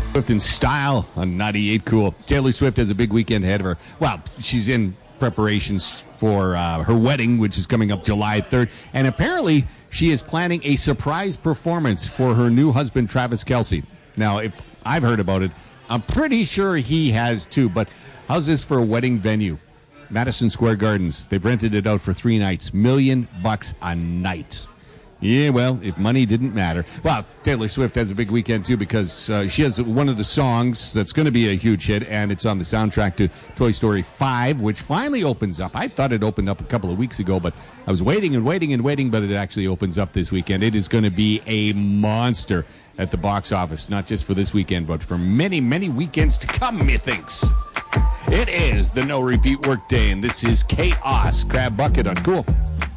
Swift in style on 98 Cool. Taylor Swift has a big weekend ahead of her. Well, she's in preparations for her wedding, which is coming up July 3rd. And apparently, she is planning a surprise performance for her new husband, Travis Kelce. Now, if I've heard about it, I'm pretty sure he has too. But how's this for a wedding venue? Madison Square Gardens. They've rented it out for 3 nights. $1 million a night. Yeah, well, if money didn't matter. Well, Taylor Swift has a big weekend, too, because she has one of the songs that's going to be a huge hit, and it's on the soundtrack to Toy Story 5, which finally opens up. I thought it opened up a couple of weeks ago, but I was waiting, but it actually opens up this weekend. It is going to be a monster at the box office, not just for this weekend, but for many, many weekends to come, methinks. It is the No Repeat Workday, and this is Chaos Crab Bucket on Cool.